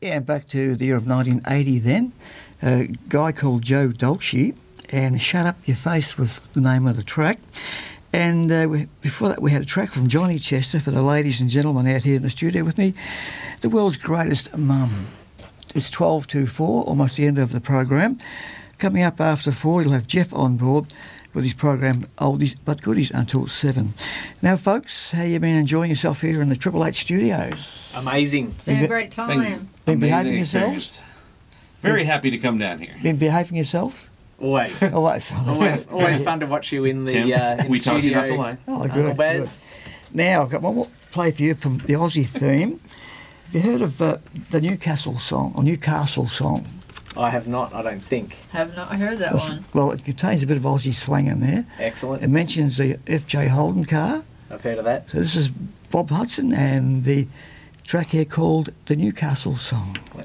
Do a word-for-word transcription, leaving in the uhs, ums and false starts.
Yeah, back to the year of nineteen eighty then. A guy called Joe Dolce, and Shut Up Your Face was the name of the track. And uh, we, before that we had a track from Johnny Chester for the ladies and gentlemen out here in the studio with me, The World's Greatest Mum. It's twelve to four, almost the end of the program. Coming up after four, you'll have Jeff on board with his program Oldies But Goodies until seven. Now, folks, how you been enjoying yourself here in the Triple H studios? Amazing. It's been a great time. Been, been behaving experience. yourselves? Very happy to come down here. Been behaving yourselves? Always. Always. always, always fun to watch you in the, Tim, uh, in we the talked studio. about the line. Oh, Uncle good, Baz. good. Now, I've got one more play for you from the Aussie theme. Have you heard of uh, the Newcastle song, or Newcastle song? I have not, I don't think. Have not heard that That's- one. Well, it contains a bit of Aussie slang in there. Excellent. It mentions the F J Holden car. I've heard of that. So this is Bob Hudson and the track here called The Newcastle Song.